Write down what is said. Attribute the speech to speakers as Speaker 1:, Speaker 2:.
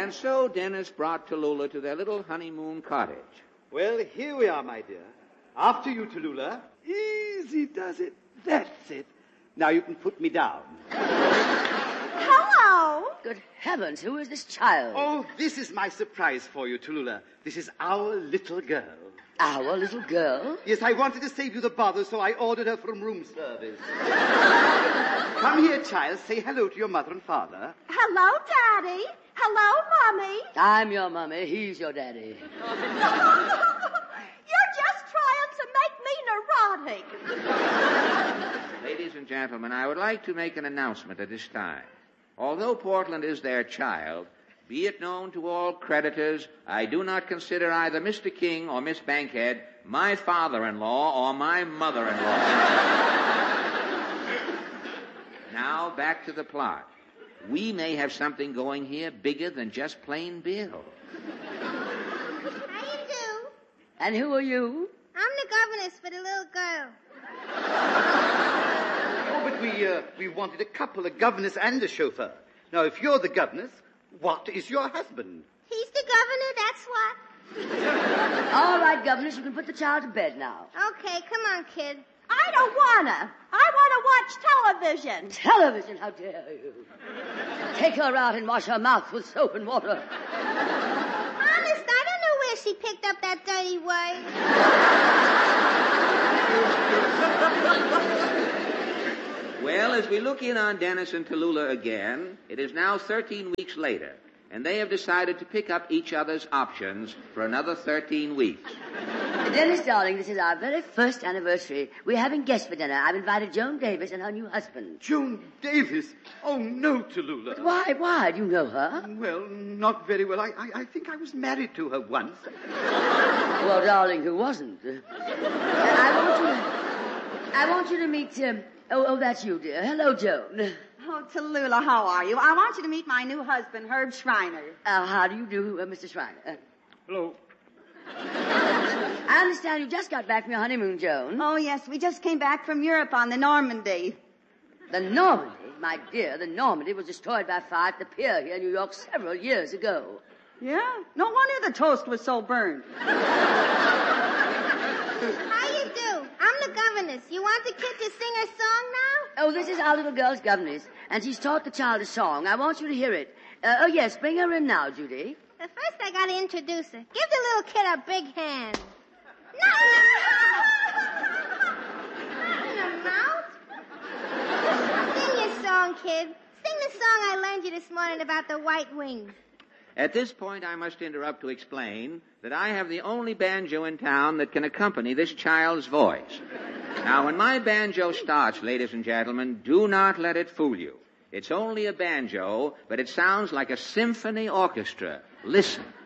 Speaker 1: And so Dennis brought Tallulah to their little honeymoon cottage.
Speaker 2: Well, here we are, my dear. After you, Tallulah. Easy does it. That's it. Now you can put me down.
Speaker 3: Hello.
Speaker 4: Good heavens, who is this child?
Speaker 2: Oh, this is my surprise for you, Tallulah. This is our little girl.
Speaker 4: Our little girl?
Speaker 2: Yes, I wanted to save you the bother, so I ordered her from room service. Come here, child. Say hello to your mother and father.
Speaker 3: Hello, Daddy. Hello, Mommy.
Speaker 4: I'm your mommy. He's your daddy.
Speaker 3: You're just trying to make me neurotic.
Speaker 1: Ladies and gentlemen, I would like to make an announcement at this time. Although Portland is their child, be it known to all creditors, I do not consider either Mr. King or Miss Bankhead my father-in-law or my mother-in-law. Now, back to the plot. We may have something going here bigger than just plain Bill.
Speaker 5: How you do?
Speaker 4: And who are you?
Speaker 5: I'm the governess for the little girl.
Speaker 2: Oh, but we wanted a couple, a governess and a chauffeur. Now, if you're the governess, what is your husband?
Speaker 5: He's the governor, that's what.
Speaker 4: All right, governess, you can put the child to bed now.
Speaker 5: Okay, come on, kid.
Speaker 3: I don't wanna. I wanna watch television.
Speaker 4: Television, how dare you? Take her out and wash her mouth with soap and water.
Speaker 5: Honest, I don't know where she picked up that dirty word.
Speaker 1: Well, as we look in on Dennis and Tallulah again, it is now 13 weeks later, and they have decided to pick up each other's options for another 13 weeks.
Speaker 4: Dennis, darling, this is our very first anniversary. We're having guests for dinner. I've invited Joan Davis and her new husband.
Speaker 2: Joan Davis? Oh, no, Tallulah.
Speaker 4: Why? Do you know her?
Speaker 2: Well, not very well. I think I was married to her once.
Speaker 4: Well, darling, who wasn't? I want you to meet, oh, that's you, dear. Hello, Joan.
Speaker 3: Oh, Tallulah, how are you? I want you to meet my new husband, Herb Schreiner.
Speaker 4: How do you do, Mr. Schreiner?
Speaker 2: Hello.
Speaker 4: I understand you just got back from your honeymoon, Joan.
Speaker 3: Oh, yes, we just came back from Europe on the Normandy.
Speaker 4: The Normandy? My dear, the Normandy was destroyed by fire at the pier here in New York several years ago.
Speaker 3: Yeah? No wonder the toast was so burned.
Speaker 5: How you do? I'm the governess. You want the kid to sing her song now?
Speaker 4: Oh, this is our little girl's governess, and she's taught the child a song. I want you to hear it. Oh, yes, bring her in now, Judy.
Speaker 5: But first I gotta introduce her. Give the little kid a big hand. Not in the mouth. Sing your song, kid. Sing the song I learned you this morning about the white wings.
Speaker 1: At this point, I must interrupt to explain that I have the only banjo in town that can accompany this child's voice. Now, when my banjo starts, ladies and gentlemen, do not let it fool you. It's only a banjo, but it sounds like a symphony orchestra. Listen.